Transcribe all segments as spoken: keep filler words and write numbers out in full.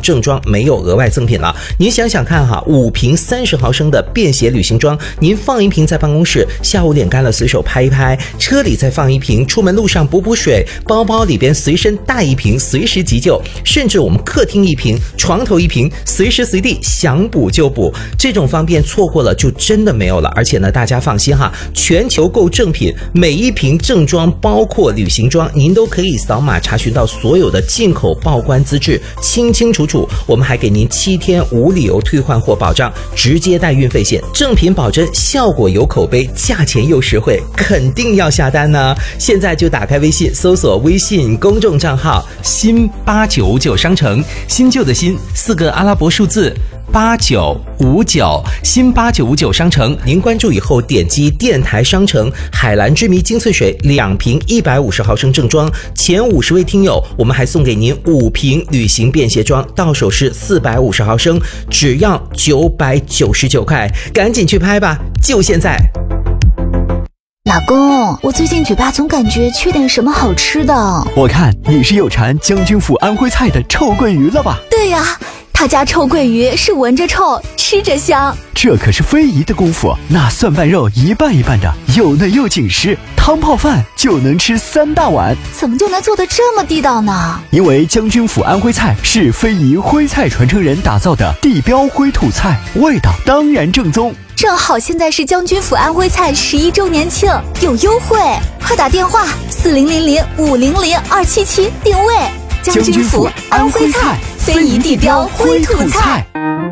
正装，没有额外赠品了。您想想看哈，五瓶三十毫升的便携旅行装，您放一瓶在办公室，下午脸干了随手拍一拍，车里再放一瓶，出门路上补补水，包包里边随身带一瓶，随时急救，甚至我们客厅一瓶，床头一瓶，随时随地想补就补。这种方便错过了就真的没有了。而且呢，大家放心哈，全球购正品，每一瓶正装包括旅行装，您都可以扫码查询到所有的进口报关资质，清清楚楚。我们还给您七天无理由退换货保障，直接带运费险，正品保真，效果有口碑，价钱又实惠，肯定要下单呢。现在就打开微信，搜索微信公众账号新八九五九商城，新旧的新，四个阿拉伯数字八九五九，新八九五九商城。您关注以后点击电台商城，海蓝之谜精粹水两瓶一百五十毫升正装，前五十位听友我们还送给您五瓶旅行便携装，到手是四百五十毫升，只要九百九十九块，赶紧去拍吧，就现在。 老公，我最近嘴巴总感觉缺点什么好吃的。 我看你是有馋将军府安徽菜的臭鳜鱼了吧？ 对呀，他家臭鳜鱼是闻着臭，吃着香。 这可是非遗的功夫，那蒜瓣肉一半一半的，又嫩又紧实，汤泡饭就能吃三大碗。 怎么就能做得这么地道呢？ 因为将军府安徽菜是非遗徽菜传承人打造的地标徽土菜，味道当然正宗。 正好现在是将军府安徽菜十一周年庆，有优惠，快打电话四零零零五零零二七七定位。将军府安徽菜，非遗地标徽土菜。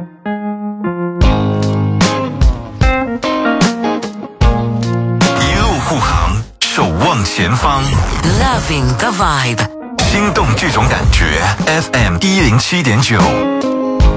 一路护航，守望前方 Loving the vibe， 心动这种感觉 F M 一零七点九。